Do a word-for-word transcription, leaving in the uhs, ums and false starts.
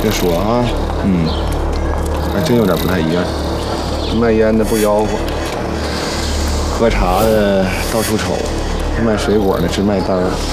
别说啊，嗯，还真有点不太一样。卖烟的不吆喝，喝茶的到处瞅，卖水果的直卖单儿。